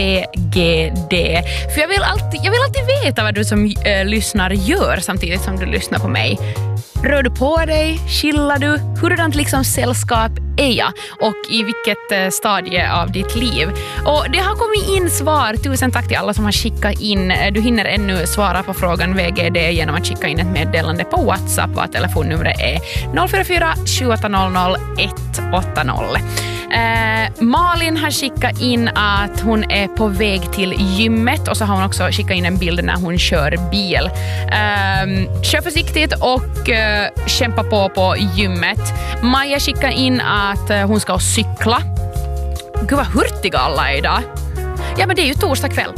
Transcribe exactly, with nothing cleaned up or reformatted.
V G D. För jag vill alltid, jag vill alltid veta vad du som äh, lyssnar gör samtidigt som du lyssnar på mig. Rör du på dig? Chillar du? Hurdant liksom sällskap är jag? Och i vilket eh, stadie av ditt liv? Och det har kommit in svar. Tusen tack till alla som har skickat in. Du hinner ännu svara på frågan V G D genom att skicka in ett meddelande på WhatsApp. Och telefonnumret är noll fyra fyra sju åtta noll noll ett åtta noll. Eh, Malin har skickat in att hon är på väg till gymmet. Och så har hon också skickat in en bild när hon kör bil. Eh, kör försiktigt och eh, kämpa på på gymmet. Maja skickar in att eh, hon ska cykla. Gud vad hurtiga alla är idag. Ja, men det är ju torsdag kväll.